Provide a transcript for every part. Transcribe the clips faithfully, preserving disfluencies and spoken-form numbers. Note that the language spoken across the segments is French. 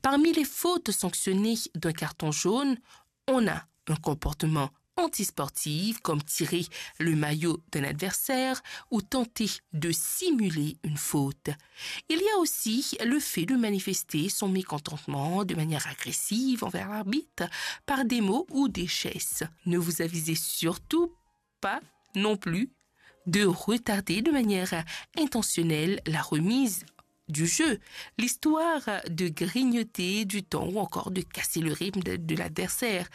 Parmi les fautes sanctionnées d'un carton jaune, on a un comportement antisportif comme tirer le maillot d'un adversaire ou tenter de simuler une faute. Il y a aussi le fait de manifester son mécontentement de manière agressive envers l'arbitre par des mots ou des gestes. Ne vous avisez surtout pas non plus de retarder de manière intentionnelle la remise du jeu, l'histoire de grignoter du temps ou encore de casser le rythme de, de l'adversaire.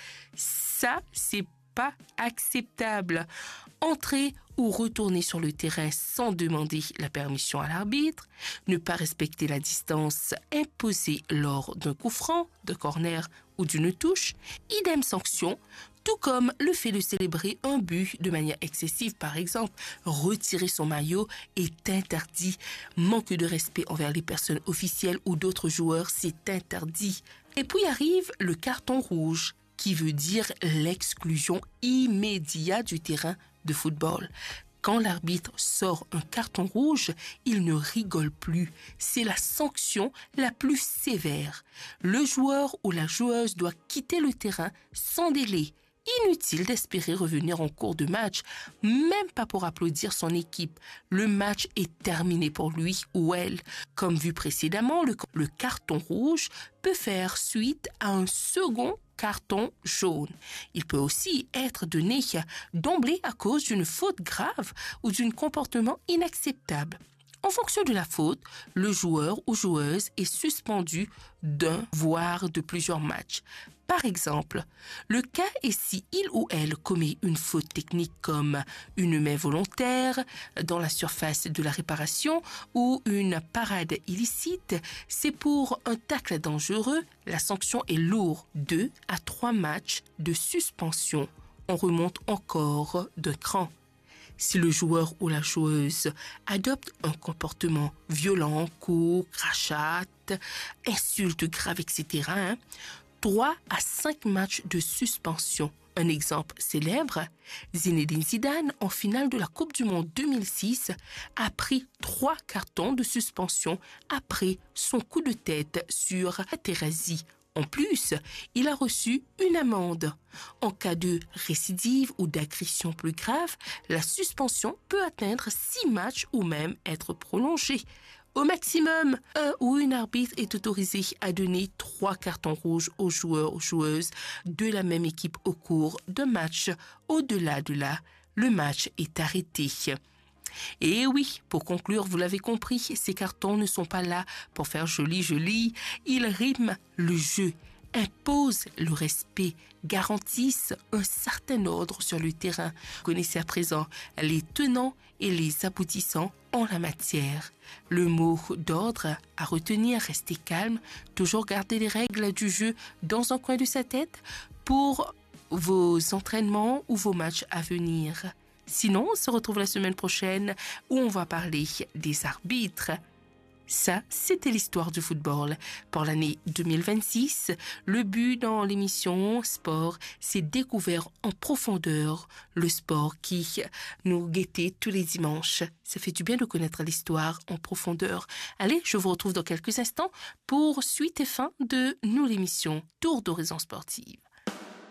Ça, c'est pas acceptable. Entrer ou retourner sur le terrain sans demander la permission à l'arbitre, ne pas respecter la distance imposée lors d'un coup franc, de corner ou d'une touche, idem sanction, tout comme le fait de célébrer un but de manière excessive, par exemple, retirer son maillot est interdit. Manque de respect envers les personnes officielles ou d'autres joueurs, c'est interdit. Et puis arrive le carton rouge, qui veut dire l'exclusion immédiate du terrain de football. Quand l'arbitre sort un carton rouge, il ne rigole plus. C'est la sanction la plus sévère. Le joueur ou la joueuse doit quitter le terrain sans délai. Inutile d'espérer revenir en cours de match, même pas pour applaudir son équipe. Le match est terminé pour lui ou elle. Comme vu précédemment, le, le carton rouge peut faire suite à un second carton jaune. Il peut aussi être donné d'emblée à cause d'une faute grave ou d'un comportement inacceptable. En fonction de la faute, le joueur ou joueuse est suspendu d'un, voire de plusieurs matchs. Par exemple, le cas est si il ou elle commet une faute technique comme une main volontaire dans la surface de la réparation ou une parade illicite, c'est pour un tacle dangereux, la sanction est lourde, deux à trois matchs de suspension. On remonte encore d'un cran. Si le joueur ou la joueuse adopte un comportement violent, coups, crachats, insultes graves, et cetera, hein, trois à cinq matchs de suspension. Un exemple célèbre, Zinedine Zidane, en finale de la Coupe du Monde deux mille six, a pris trois cartons de suspension après son coup de tête sur Materazzi. En plus, il a reçu une amende. En cas de récidive ou d'agression plus grave, la suspension peut atteindre six matchs ou même être prolongée. Au maximum, un ou une arbitre est autorisé à donner trois cartons rouges aux joueurs ou joueuses de la même équipe au cours d'un match. Au-delà de là, le match est arrêté. Et oui, pour conclure, vous l'avez compris, ces cartons ne sont pas là pour faire joli joli, ils rythment le jeu, imposent le respect, garantissent un certain ordre sur le terrain. Vous connaissez à présent les tenants et les aboutissants en la matière. Le mot d'ordre à retenir, rester calme, toujours garder les règles du jeu dans un coin de sa tête pour vos entraînements ou vos matchs à venir. Sinon, on se retrouve la semaine prochaine où on va parler des arbitres. Ça, c'était l'histoire du football. Pour l'année deux mille vingt-six, le but dans l'émission Sport, c'est découvrir en profondeur le sport qui nous guettait tous les dimanches. Ça fait du bien de connaître l'histoire en profondeur. Allez, je vous retrouve dans quelques instants pour suite et fin de nous l'émission Tour d'horizon sportive.